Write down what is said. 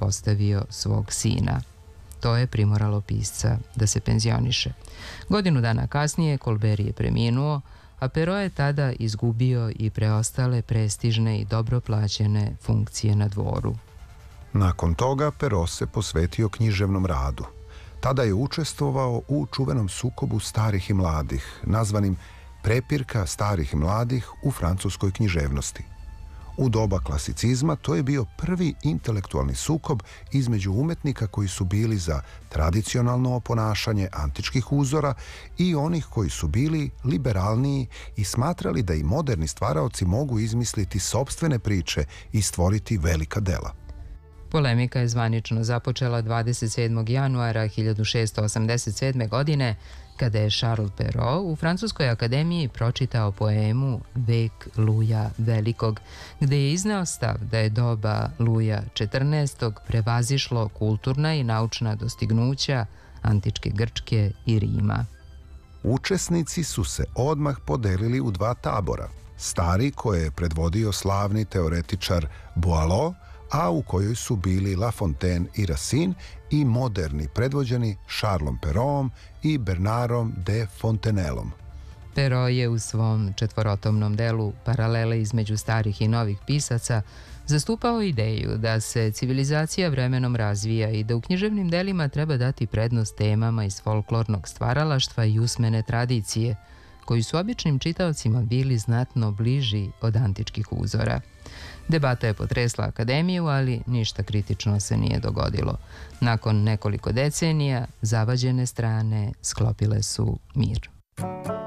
postavio svog sina. To je primoralo pisca da se penzioniše. Godinu dana kasnije Colbert je preminuo, a Perrault je tada izgubio i preostale prestižne i dobro plaćene funkcije na dvoru. Nakon toga Perrault se posvetio književnom radu. Tada je učestvovao u čuvenom sukobu starih i mladih, nazvanim Prepirka starih i mladih u francuskoj književnosti. U doba klasicizma to je bio prvi intelektualni sukob između umetnika koji su bili za tradicionalno ponašanje antičkih uzora i onih koji su bili liberalniji i smatrali da i moderni stvaraoci mogu izmisliti sopstvene priče i stvoriti velika dela. Polemika je zvanično započela 27. januara 1687. godine, kada je Charles Perrault u Francuskoj akademiji pročitao poemu Vek Luja Velikog, gde je izneo stav da je doba Luja XIV. Prevazišlo kulturna i naučna dostignuća antičke Grčke i Rima. Učesnici su se odmah podelili u dva tabora. Stari, koje je predvodio slavni teoretičar Boileau, a u kojoj su bili La Fontaine i Racine, i moderni, predvođeni Charlesom Perraultom i Bernardom de Fontenellom. Perrault je u svom četvorotomnom delu Paralele između starih i novih pisaca zastupao ideju da se civilizacija vremenom razvija i da u književnim delima treba dati prednost temama iz folklornog stvaralaštva i usmene tradicije, koji su običnim čitaocima bili znatno bliži od antičkih uzora. Debata je potresla akademiju, ali ništa kritično se nije dogodilo. Nakon nekoliko decenija, zavađene strane sklopile su mir.